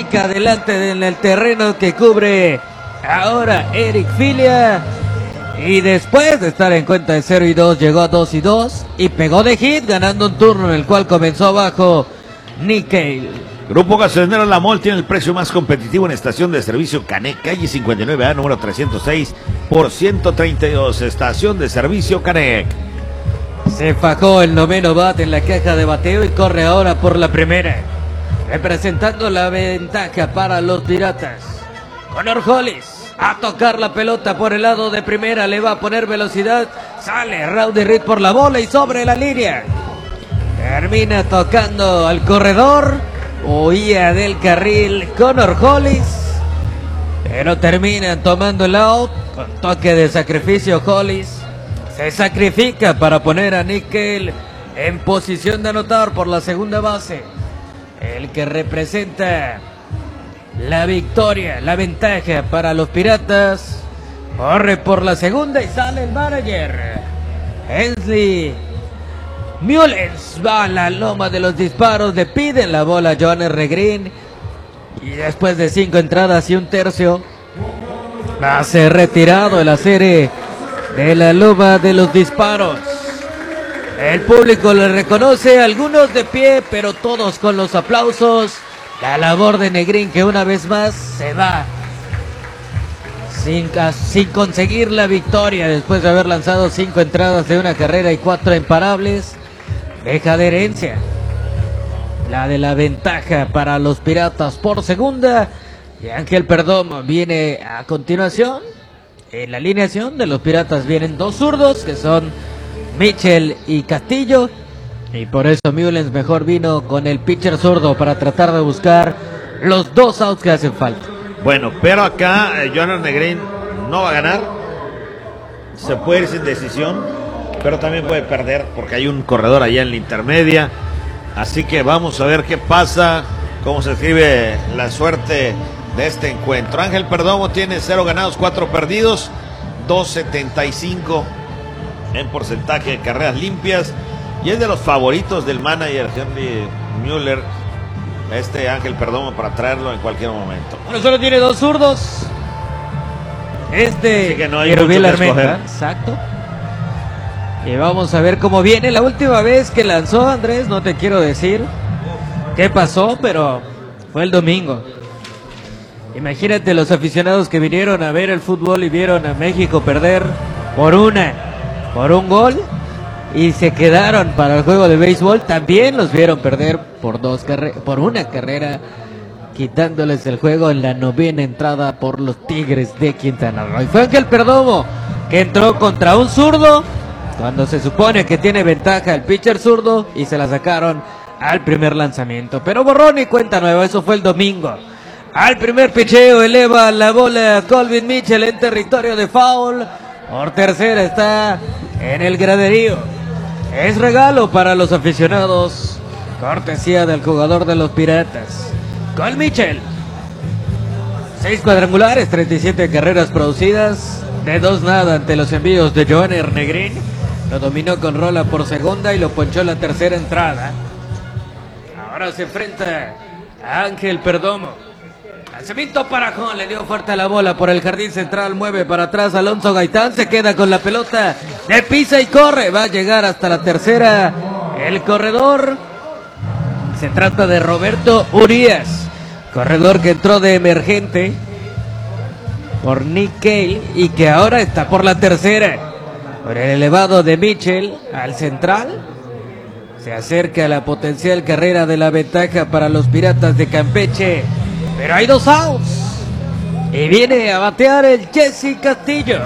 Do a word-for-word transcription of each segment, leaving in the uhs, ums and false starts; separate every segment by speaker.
Speaker 1: América adelante en el terreno que cubre ahora Eric Filia. Y después de estar en cuenta de cero y dos, llegó a dos y dos y pegó de hit, ganando un turno en el cual comenzó abajo Nick Cale.
Speaker 2: Grupo Gasolinero La Mol tiene el precio más competitivo en estación de servicio Canec, calle cincuenta y nueve A, número trescientos seis, por ciento treinta y dos. Estación de servicio Canec.
Speaker 1: Se fajó el noveno bat en la caja de bateo y corre ahora por la primera, representando la ventaja para los Piratas. Connor Hollis a tocar la pelota por el lado de primera, le va a poner velocidad, sale Rowdy Reed por la bola y sobre la línea. Termina tocando al corredor, huía del carril Connor Hollis, pero termina tomando el out con toque de sacrificio. Hollis se sacrifica para poner a Nick Cale en posición de anotar por la segunda base, el que representa la victoria, la ventaja para los Piratas. Corre por la segunda y sale el manager Hensley Mullens, va a la loma de los disparos, le piden la bola a Joan R. Green y después de cinco entradas y un tercio va a ser retirado de la serie de la loma de los disparos. El público le reconoce, algunos de pie, pero todos con los aplausos. La labor de Negrín, que una vez más se va sin, sin conseguir la victoria después de haber lanzado cinco entradas de una carrera y cuatro imparables. Deja de herencia la de la ventaja para los Piratas por segunda. Y Ángel Perdomo viene a continuación. En la alineación de los Piratas vienen dos zurdos, que son Mitchell y Castillo. Y por eso Mullens mejor vino con el pitcher zurdo para tratar de buscar los dos outs que hacen falta.
Speaker 2: Bueno, pero acá eh, Joan Negrín no va a ganar. Se puede ir sin decisión, pero también puede perder porque hay un corredor allá en la intermedia. Así que vamos a ver qué pasa, cómo se escribe la suerte de este encuentro. Ángel Perdomo tiene cero ganados, cuatro perdidos, dos setenta y cinco en porcentaje de carreras limpias. Y es de los favoritos del manager Henry Mueller, este Ángel Perdomo, para traerlo en cualquier momento.
Speaker 1: Bueno, solo tiene dos zurdos. Este
Speaker 2: Así que no hay
Speaker 1: Yerobiel
Speaker 2: mucho que
Speaker 1: Armenta,
Speaker 2: escoger.
Speaker 1: exacto. Y vamos a ver cómo viene. La última vez que lanzó Andrés, no te quiero decir qué pasó, pero fue el domingo. Imagínate los aficionados que vinieron a ver el fútbol y vieron a México perder por una, por un gol. Y se quedaron para el juego de béisbol. También los vieron perder por dos carre- por una carrera, quitándoles el juego en la novena entrada por los Tigres de Quintana Roo. Y fue Ángel Perdomo que entró contra un zurdo cuando se supone que tiene ventaja el pitcher zurdo y se la sacaron al primer lanzamiento. Pero borrón y cuenta nueva, eso fue el domingo. Al primer picheo eleva la bola Colvin Mitchell en territorio de foul. Por tercera está en el graderío. Es regalo para los aficionados, cortesía del jugador de los Piratas, Col Mitchell. Seis cuadrangulares, treinta y siete carreras producidas, de dos nada ante los envíos de Joan R. Negrín. Lo dominó con rola por segunda y lo ponchó en la tercera entrada. Ahora se enfrenta a Ángel Perdomo. Lanzamiento para Jon, le dio fuerte a la bola por el jardín central, mueve para atrás Alonso Gaitán, se queda con la pelota, de pisa y corre, va a llegar hasta la tercera el corredor. Se trata de Roberto Urias, corredor que entró de emergente por Nick Cale y que ahora está por la tercera. Por el elevado de Mitchell al central, se acerca a la potencial carrera de la ventaja para los Piratas de Campeche. Pero hay dos outs. Y viene a batear el Jesse Castillo.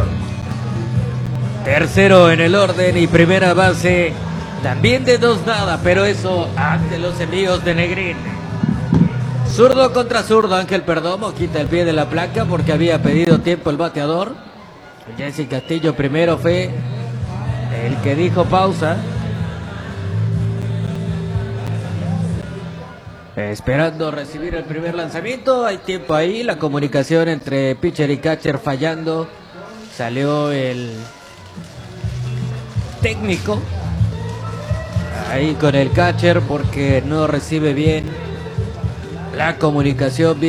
Speaker 1: Tercero en el orden y primera base. También de dos nada, pero eso ante los envíos de Negrín. Zurdo contra zurdo, Ángel Perdomo quita el pie de la placa porque había pedido tiempo el bateador. Jesse Castillo primero fue el que dijo pausa. Esperando recibir el primer lanzamiento, hay tiempo ahí, la comunicación entre pitcher y catcher fallando, salió el técnico ahí con el catcher porque no recibe bien la comunicación.